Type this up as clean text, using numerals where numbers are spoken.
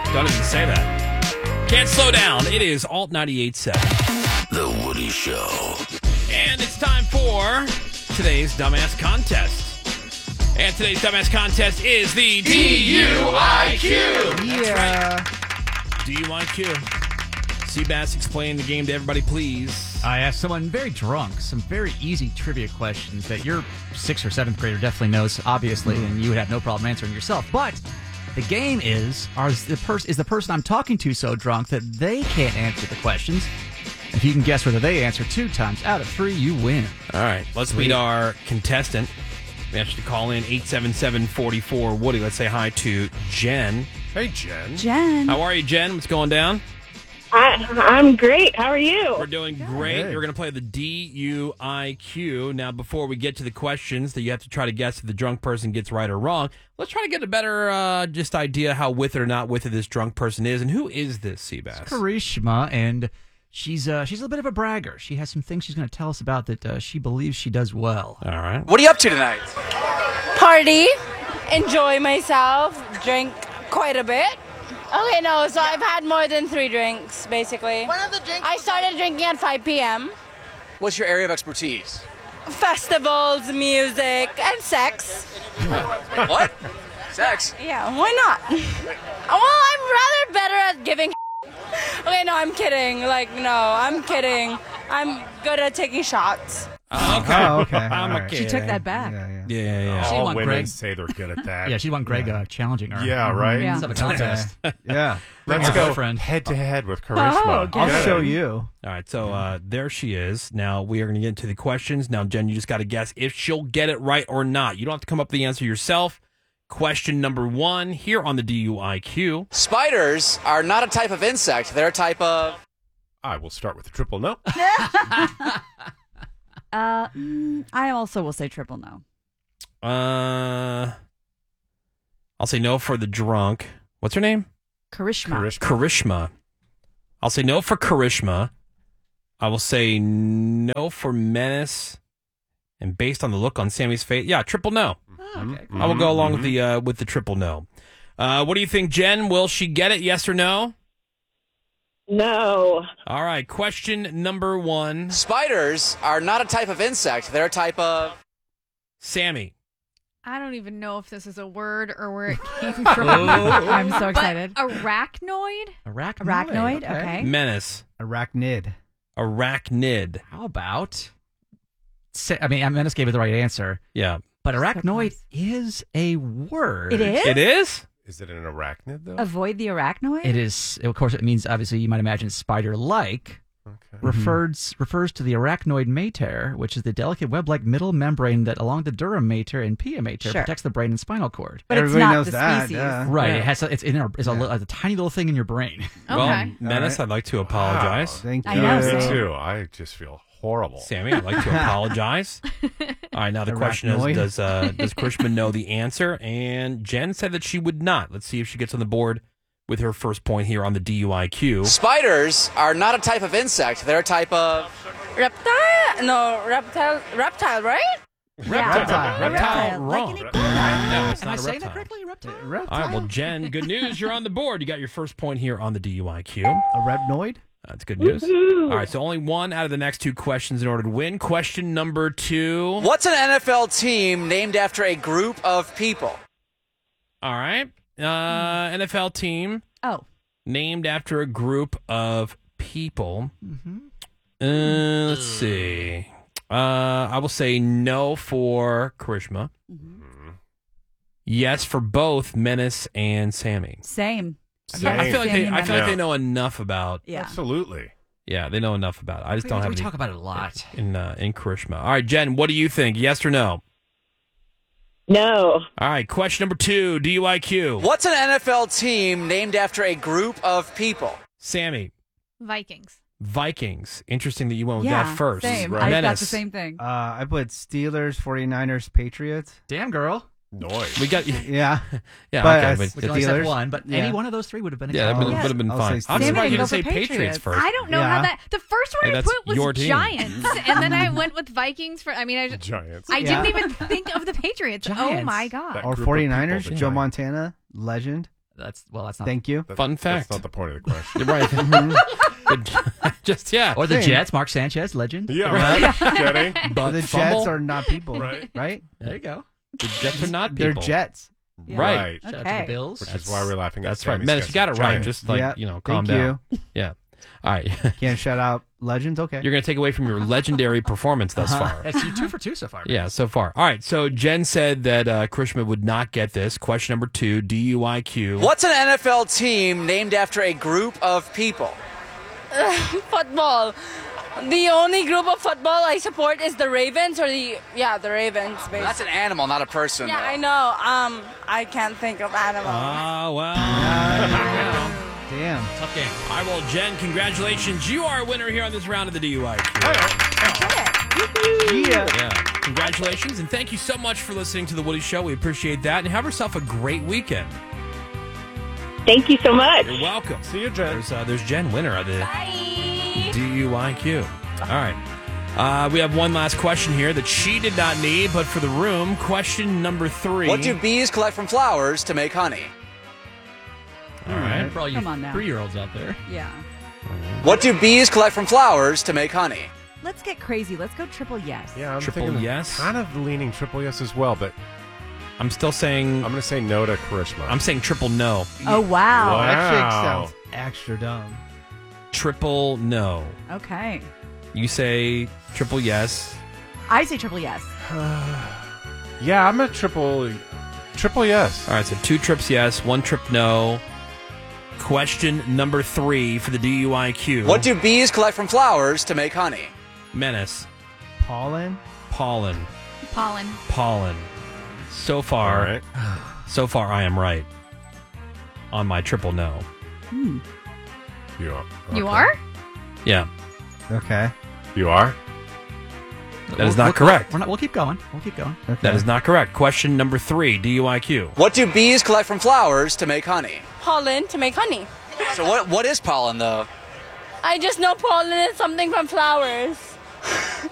Don't even say that. Can't slow down. It is Alt 98.7. The Woody Show. And it's time for today's Dumbass Contest. And today's Dumbass Contest is the DUIQ. Yeah. DUIQ. Seabass, explain the game to everybody, please. I asked someone very drunk some very easy trivia questions that your 6th or 7th grader definitely knows, obviously, and you would have no problem answering yourself. But the game is the person I'm talking to so drunk that they can't answer the questions. If you can guess whether they answer 2 times out of 3, you win. All right, let's meet our contestant. We asked you to call in 877-44-WOODY. Let's say hi to Jen. Hey, Jen. Jen. How are you, Jen? What's going down? I'm great. How are you? We're doing great. You're going to play the DUIQ. Now, before we get to the questions that you have to try to guess if the drunk person gets right or wrong, let's try to get a better just idea how with it or not with it this drunk person is. And who is this, Seabass? It's Karishma, and she's a little bit of a bragger. She has some things she's going to tell us about that she believes she does well. All right. What are you up to tonight? Party, enjoy myself, drink quite a bit. Okay, no, so I've had more than 3 drinks, basically. One of the drinks. I started drinking at 5 p.m. What's your area of expertise? Festivals, music, and sex. What? Sex? Yeah, why not? Well, I'm rather better at giving. Okay, no, I'm kidding. I'm kidding. I'm good at taking shots. Okay. Oh, okay. I'm All a right. kid. She took that back. Yeah. She All want women Greg. say they're good at that. Yeah, she'd want Greg challenging her. Yeah, right? Yeah. Let's have a contest. Yeah. Bring Let's your go girlfriend. head to head with Karishma. okay. I'll Good. show you. All right, so there she is. Now, we are going to get into the questions. Now, Jen, you just got to guess if she'll get it right or not. You don't have to come up with the answer yourself. Question number 1 here on the DUIQ. Spiders are not a type of insect. They're a type of... I will start with a triple no. I also will say triple no. I'll say no for the drunk. What's her name? Karishma. Karishma. I'll say no for Karishma. I will say no for Menace. And based on the look on Sammy's face, yeah, triple no. Okay. I will go along with the triple no. What do you think, Jen? Will she get it? Yes or no? No. All right. Question number 1. Spiders are not a type of insect. They're a type of... Sammy. I don't even know if this is a word or where it came from. I'm so But excited. arachnoid? Arachnoid, okay. Menace. Arachnid. Arachnid. How about... I mean, Menace gave it the right answer, Yeah. but arachnoid is a word. It is? It is? Is it an arachnid, though? Avoid the arachnoid? It is, of course, it means, obviously, you might imagine spider-like. Okay. Refers to the arachnoid mater, which is the delicate web-like middle membrane that, along the dura mater and pia mater, Sure. protects the brain and spinal cord. But Everybody it's not knows the that, species. yeah. Right. Yeah. It has it's a tiny little thing in your brain. Okay. Well, Menace, All I'd like to apologize. Wow, thank you. I know, Me same. too. I just feel horrible. Sammy, I'd like to apologize. All right, now the question Arachnoid. is, does Krishma know the answer? And Jen said that she would not. Let's see if she gets on the board with her first point here on the DUIQ. Spiders are not a type of insect. They're a type of... Reptile? No, reptile, right? Reptile. Wrong. Like No, it's Am I not a saying reptile. that correctly? Reptile. All right, well, Jen, good news. You're on the board. You got your first point here on the DUIQ. Arachnoid? That's good news. All right, so only 1 out of the next 2 questions in order to win. Question number 2. What's an NFL team named after a group of people? All right. NFL team Oh. named after a group of people. Let's see. I will say no for Karishma. Yes for both Menace and Sammy. Same. I feel like Sammy and they know enough about. Yeah. Absolutely. Yeah, they know enough about it. I just don't have We any talk about it a lot. in Karishma. All right, Jen, what do you think? Yes or no? No. All right, question number 2, DUIQ. What's an NFL team named after a group of people? Sammy, Vikings. Vikings. Interesting that you went with Yeah, that first. same. Right. I got Menace. the same thing. I put Steelers, 49ers, Patriots. Damn, girl. Noise. We got Yeah. yeah, But okay, I- but We can only accept Steelers? one, but Yeah. any one of those 3 would have been a yeah, that would Yes. have been I'll fine. say I'm Steelers. surprised you Go didn't say for Patriots Patriots. first. I don't know Yeah. how that. The first one Hey, I that's put your was team. Giants, and then I went with Vikings for. I mean, Giants. I didn't Yeah. even think of the Patriots. Oh Giants. my god! That Or group of 49ers, people, Joe the Montana, legend. That's not. Thank you. Fun fact. That's not the point of the question. You're right. Just, yeah. Or the Same. Jets, Mark Sanchez, legend. Yeah, right. Kidding. But The fumble. Jets are not people, Right. Right? There you go. The Jets are not They're people. Jets. Right. Shout out to Okay. the Bills. Which is why we're laughing at That's right. Sammy's Menace, guess you got it of right. giant. Just like, Yeah. calm Thank down. you. Yeah. All right. Can't shout out legends. Okay. You're going to take away from your legendary performance thus far. That's you 2 for 2 so far. Yeah, so far. All right. So Jen said that Krishma would not get this. Question number 2, DUIQ. What's an NFL team named after a group of people? Football. The only group of football I support is the Ravens the Ravens. Basically. That's an animal, not a person. Yeah, I know. I can't think of animals. Ah, well. Damn. Tough game. All right, well, Jen, congratulations. You are a winner here on this round of the DUIQ. Yeah. Yeah. Congratulations, and thank you so much for listening to The Woody Show. We appreciate that, and have yourself a great weekend. Thank you so much. You're welcome. See you, Jen. There's Jen, winner of the Bye. DUIQ. All right. We have one last question here that she did not need, but for the room, question number 3. What do bees collect from flowers to make honey? All right. For all you Come on now. 3-year-olds out there. Yeah. What do bees collect from flowers to make honey? Let's get crazy. Let's go triple yes. Yeah, I'm Triple thinking yes? Kind of leaning triple yes as well, but I'm still saying, I'm going to say no to Karishma. I'm saying triple no. Oh, wow. That chick Wow. sounds extra dumb. Triple no. Okay. You say triple yes. I say triple yes. Yeah, I'm a triple yes. All right, so 2 trips yes, 1 trip no. Question number 3 for the DUIQ. What do bees collect from flowers to make honey? Menace. Pollen. Pollen. Pollen. Pollen. So All far, right. so far I am right on my triple no. You are. You Okay. are? Yeah, Okay. You are? that is not correct. We'll keep going. We'll keep going. Okay. That is not correct. Question number 3, DUIQ. What do bees collect from flowers to make honey? Pollen to make honey. So what is pollen, though? I just know pollen is something from flowers.